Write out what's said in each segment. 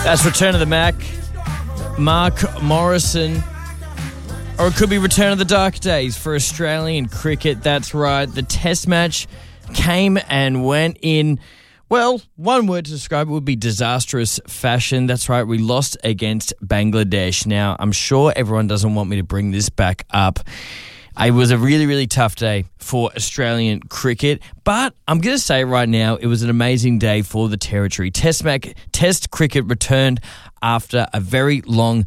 That's Return of the Mac, Mark Morrison. Or it could be Return of the Dark Days for Australian cricket. That's right. The test match came and went in, well, one word to describe it would be disastrous fashion. That's right. We lost against Bangladesh. Now, I'm sure everyone doesn't want me to bring this back up. It was a really, really tough day for Australian cricket, but I'm going to say right now it was an amazing day for the Territory. Test cricket returned after a very long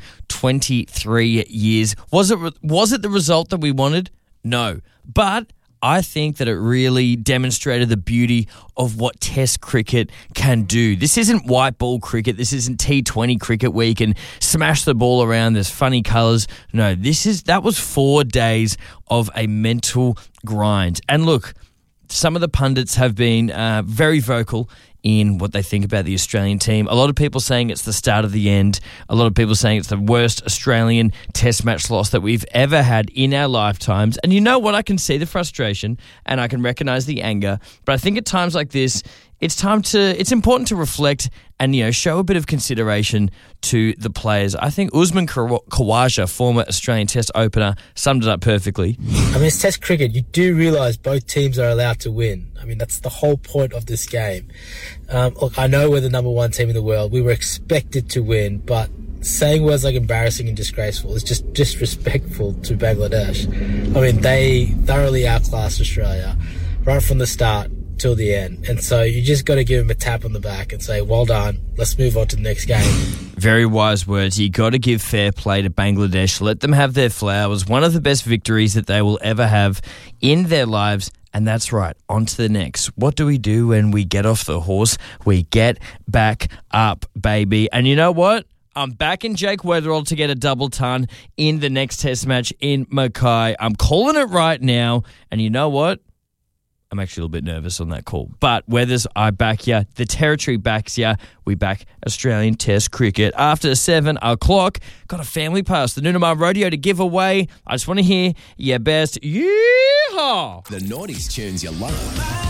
23 years. Was it the result that we wanted? No, but I think that it really demonstrated the beauty of what Test cricket can do. This isn't white ball cricket. This isn't T20 cricket where you can smash the ball around. There's funny colours. No, that was 4 days of a mental grind. And look, some of the pundits have been very vocal in what they think about the Australian team. A lot of people saying it's the start of the end. A lot of people saying it's the worst Australian test match loss that we've ever had in our lifetimes. And you know what? I can see the frustration and I can recognise the anger. But I think at times like this, it's important to reflect and, show a bit of consideration to the players. I think Usman Khawaja, former Australian Test opener, summed it up perfectly. I mean, it's Test cricket. You do realise both teams are allowed to win. I mean, that's the whole point of this game. Look, I know we're the number one team in the world. We were expected to win, but saying words like embarrassing and disgraceful is just disrespectful to Bangladesh. I mean, they thoroughly outclassed Australia right from the start till the end. And so you just got to give them a tap on the back and say, well done, let's move on to the next game. Very wise words. You got to give fair play to Bangladesh. Let them have their flowers. One of the best victories that they will ever have in their lives. And that's right, on to the next. What do we do when we get off the horse? We get back up, baby. And you know what? I'm backing Jake Weatherall to get a double ton in the next test match in Mackay. I'm calling it right now. And you know what? I'm actually a little bit nervous on that call. But Weathers, I back ya. The Territory backs ya. We back Australian Test cricket. After 7 o'clock, got a family pass, the Noonamar Rodeo to give away. I just want to hear your best. Yeehaw! The 90s tunes you love.